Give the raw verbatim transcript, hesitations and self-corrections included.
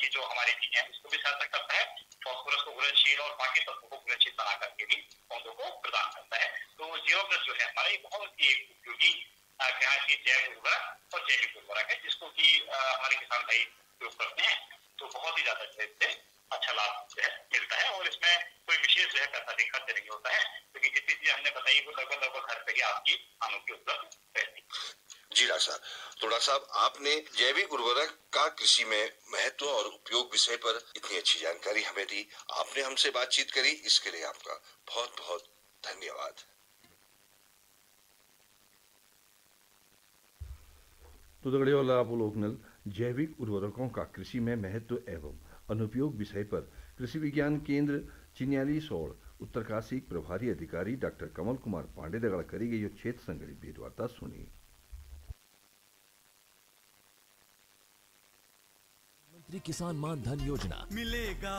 जो हमारी चीजें उसको भी सहायता करता है, फॉस्फोरस को घुलनशील और बाकी तत्वों को घुलनशील बना करके भी पौधों को प्रदान करता है। तो जीरो प्लस जो है हमारा ये बहुत ही एक उपयोगी कहा कि जैव उर्वरक और जैविक उर्वरक है, जिसको कि हमारे किसान भाई उपयोग करते हैं तो बहुत ही ज्यादा इससे अच्छा लाभ जो है मिलता है। और इसमें कोई विशेष जो है पैसा भी खर्च नहीं होता है, क्योंकि जितनी चीजें हमने बताई वो लगभग लगभग घर पे ही आपकी खानों की उपलब्ध रहती है। जी डॉक्टर साहब, तो डॉक्टर साहब आपने जैविक उर्वरक का कृषि में महत्व और उपयोग विषय पर इतनी अच्छी जानकारी हमें दी, आपने हमसे बातचीत करी, इसके लिए आपका बहुत बहुत धन्यवाद। तो दगड़े वाला आप लोकनल जैविक उर्वरकों का कृषि में महत्व एवं अनुपयोग विषय पर कृषि विज्ञान केंद्र चिन्याली सोड़ उत्तरकाशी प्रभारी अधिकारी डॉक्टर कमल कुमार पांडे दगड़ करी गई क्षेत्र संगड़ी भेदवार्ता सुनी। मंत्री किसान मान धन योजना मिलेगा